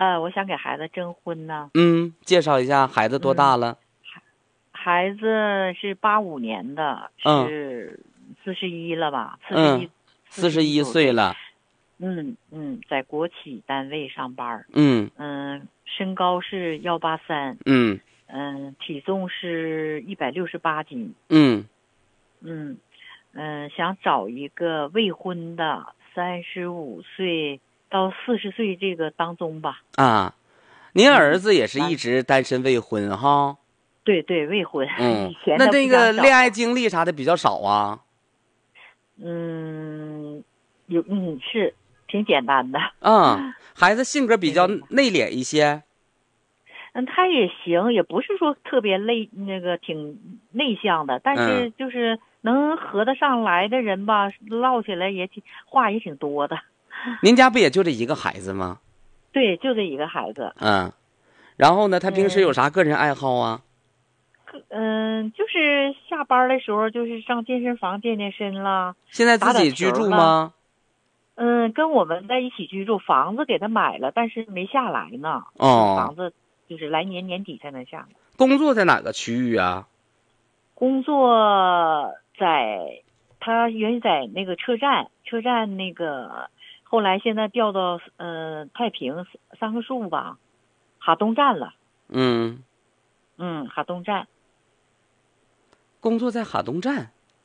我想给孩子征婚呢。 介绍一下，孩子多大了？ 孩子是85年的，是41了吧？41 岁了。 在国企单位上班。身高是183。体重是168斤。想找一个未婚的，35岁到40岁这个当中吧。 您儿子也是一直单身未婚哈？ 对，未婚。 那那个恋爱经历啥的比较少啊？ 是挺简单的。 孩子性格比较内敛一些。 他也行，也不是说特别挺内向的，但是就是能合得上来的人吧，唠起来话也挺多的。 您家不也就这一个孩子吗？ 对，就这一个孩子。 然后呢，他平时有啥个人爱好啊？ 就是下班的时候就是上健身房健健身啦。 现在自己居住吗？ 跟我们在一起居住，房子给他买了，但是没下来呢。房子就是来年年底才能下来。 工作在哪个区域啊？ 工作他原在那个车站那个，后来现在调到太平3棵树吧，哈东站了。哈东站。 工作在哈东站。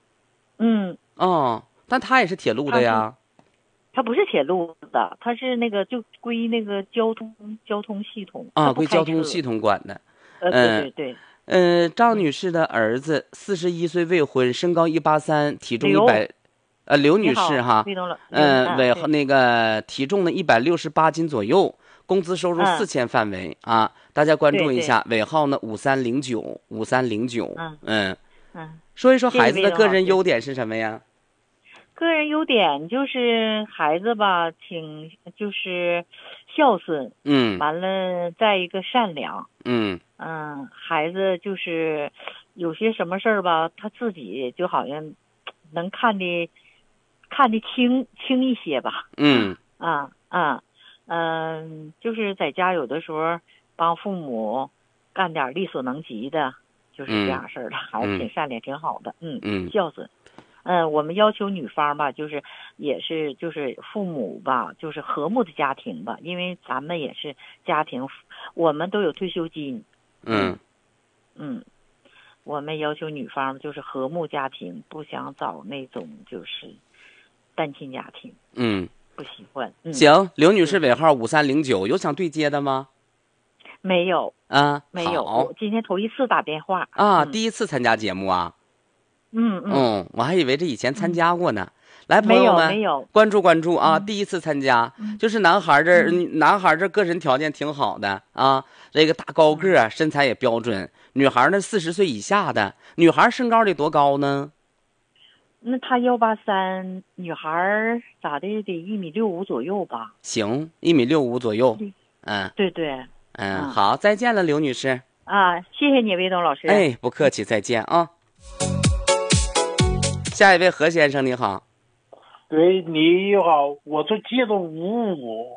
但他也是铁路的呀。 他不是铁路的，他是那个就归那个交通系统。 归交通系统管的。 对。 张女士的儿子41岁未婚，身高183，体重100。刘女士哈。那个体重呢168斤左右，工资收入4000范围啊，大家关注一下。尾号呢5309。说一说孩子的个人优点是什么呀？ 个人优点就是孩子吧，就是孝顺。完了，再一个善良。孩子就是有些什么事儿吧，他自己就好像能看得轻一些吧。就是在家有的时候帮父母干点力所能及的，就是这样事儿的。孩子挺善良，挺好的。孝顺。我们要求女方吧，也是就是父母吧，就是和睦的家庭吧，因为咱们也是家庭，我们都有退休金。我们要求女方就是和睦家庭，不想找那种就是单亲家庭。不喜欢。 行，刘女士尾号5309，有想对接的吗？ 没有。没有。 好， 我今天头一次打电话。 第一次参加节目啊。我还以为这以前参加过呢。来，朋友们， 没有关注关注啊！第一次参加，就是男孩这个人条件挺好的啊，这个大高个，身材也标准。女孩呢40岁以下的，女孩身高得多高呢？ 那他183，女孩咋的得1.65米左右吧？ 行，1.65米左右。 对。 好，再见了，刘女士。 谢谢你，魏东老师。 不客气，再见啊。下一位何先生，你好。 对，你好，我就记着55，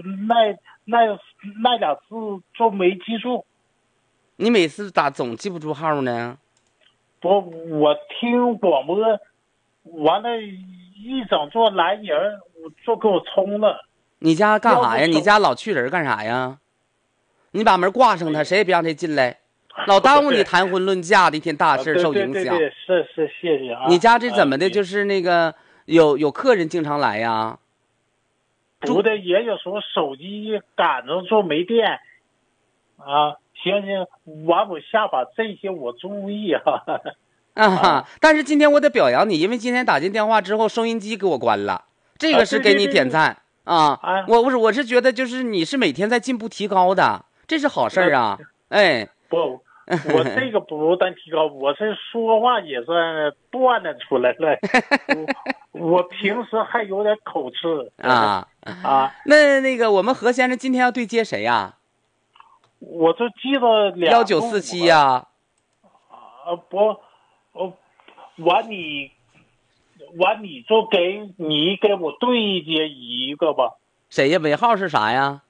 那俩字就没记住。 你每次咋总记不住号呢？ 我听广播，完了，一整座蓝人就给我冲了。 你家干啥呀？你家老去人干啥呀？你把门挂上他，谁也别让他进来，老耽误你谈婚论嫁的一天大事，受影响。 对，是，谢谢啊。 你家这怎么的？就是那个有客人经常来呀？ 不的，也有时候手机赶着就没电啊。行，我下把这些我注意哈。 但是今天我得表扬你，因为今天打进电话之后，收音机给我关了，这个是给你点赞啊。我是觉得就是你是每天在进步提高的，这是好事啊。 不，我这个不但提高，我这说话也算锻炼出来了。我平时还有点口吃那个我们何先生今天要对接谁呀？ 我就记得 1947呀。 完你就给我对接一个吧。 谁呀？尾号是啥呀？